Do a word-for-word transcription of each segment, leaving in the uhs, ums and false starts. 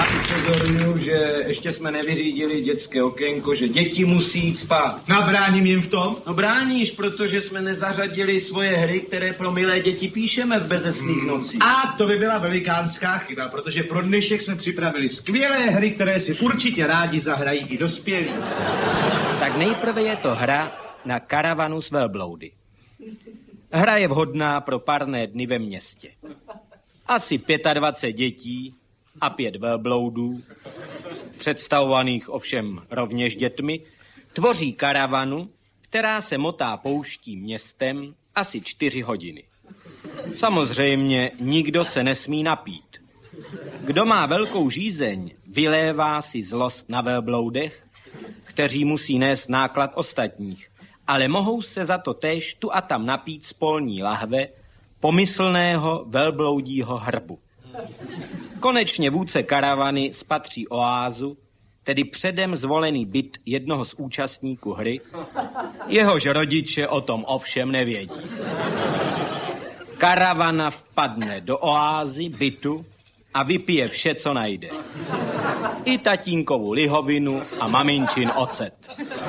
Já upozorňuji, že ještě jsme nevyřídili dětské okénko, že děti musí jít spát. No bráním jim v tom? No bráníš, protože jsme nezařadili svoje hry, které pro milé děti píšeme v bezesných hmm. nocích. A to by byla velikánská chyba, protože pro dnešek jsme připravili skvělé hry, které si určitě rádi zahrají i dospělí. Tak nejprve je to hra na karavanu s velbloudy. Hra je vhodná pro parné dny ve městě. Asi dvacet pět dětí a pět velbloudů, představovaných ovšem rovněž dětmi, tvoří karavanu, která se motá pouštím městem asi čtyři hodiny. Samozřejmě nikdo se nesmí napít. Kdo má velkou žízeň, vylévá si zlost na velbloudech, kteří musí nést náklad ostatních, ale mohou se za to též tu a tam napít z polní lahve pomyslného velbloudího hrbu. Konečně vůdce karavany spatří oázu, tedy předem zvolený byt jednoho z účastníků hry, jehož rodiče o tom ovšem nevědí. Karavana vpadne do oázy, bytu a vypije vše, co najde. I tatínkovu lihovinu a maminčin ocet.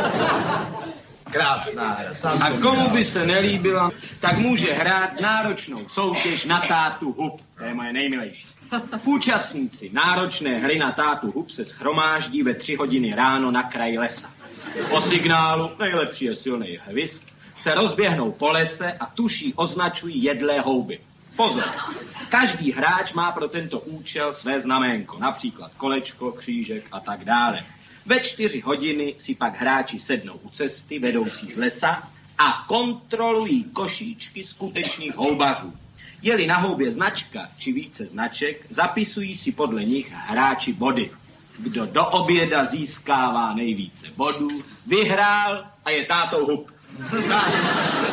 Krásná hra. Sám a komu by se nelíbila, tak může hrát náročnou soutěž na tátu hub. To je moje nejmilejší. Účastníci náročné hry na tátu hub se shromáždí ve tři hodiny ráno na kraji lesa. Po signálu, nejlepší je silný hvizd, se rozběhnou po lese a tuší označují jedlé houby. Pozor, každý hráč má pro tento účel své znaménko, například kolečko, křížek a tak dále. Ve čtyři hodiny si pak hráči sednou u cesty vedoucí z lesa a kontrolují košíčky skutečných houbařů. Je-li na houbě značka či více značek, zapisují si podle nich hráči body. Kdo do oběda získává nejvíce bodů, vyhrál a je tátou hub.